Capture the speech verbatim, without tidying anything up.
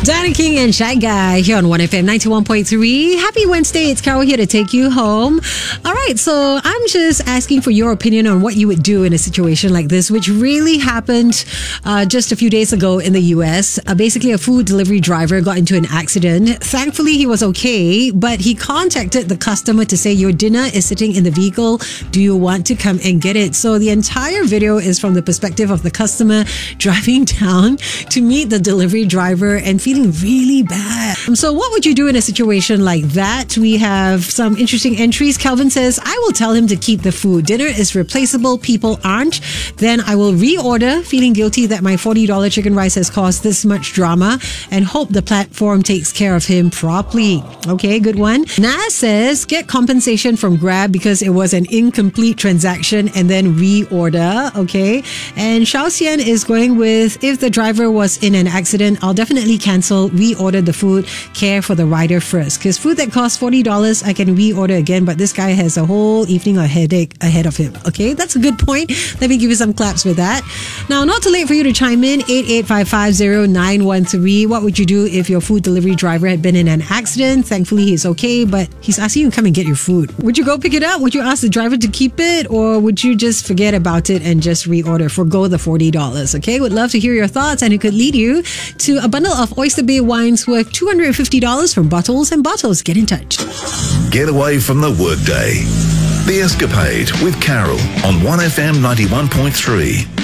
Danny King and Shy Guy here on one F M ninety-one point three. Happy Wednesday. It's Carol here to take you home. All right, so I'm just asking for your opinion on what you would do in a situation like this, which really happened uh, just a few days ago in the U S. Uh, basically, a food delivery driver got into an accident. Thankfully, he was okay, but he contacted the customer to say, your dinner is sitting in the vehicle. Do you want to come and get it? So the entire video is from the perspective of the customer driving down to meet the delivery driver and feeling really bad. So what would you do in a situation like that? We have some interesting entries. Calvin says, I will tell him to keep the food. Dinner is replaceable. People aren't. Then I will reorder, feeling guilty that my forty dollars chicken rice has caused this much drama, and hope the platform takes care of him properly. Okay, good one. Nas says, get compensation from Grab because it was an incomplete transaction and then reorder. Okay. And Shao Xian is going with, if the driver was in an accident, I'll definitely cancel, reorder the food, care for the rider first. Because food that costs forty dollars, I can reorder again, but this guy has a whole evening of headache ahead of him. Okay, that's a good point. Let me give you some claps with that. Now, not too late for you to chime in, eight eight five five zero nine one three. What would you do if your food delivery driver had been in an accident? Thankfully, he's okay, but he's asking you to come and get your food. Would you go pick it up? Would you ask the driver to keep it? Or would you just forget about it and just reorder, forgo the forty dollars? Okay, would love to hear your thoughts, and it could lead you to a bundle of Oyster Bay wines worth two hundred fifty dollars from Bottles and Bottles. Get in touch. Get away from the workday. The Escapade with Carol on one F M ninety-one point three.